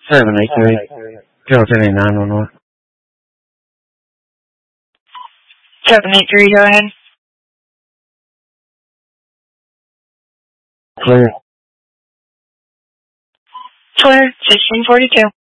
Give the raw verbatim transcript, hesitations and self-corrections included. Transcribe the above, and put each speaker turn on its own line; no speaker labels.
seven eight three, zero ten eight nine one one.
seven eight three, go ahead.
Clear.
Clear, sixteen forty-two.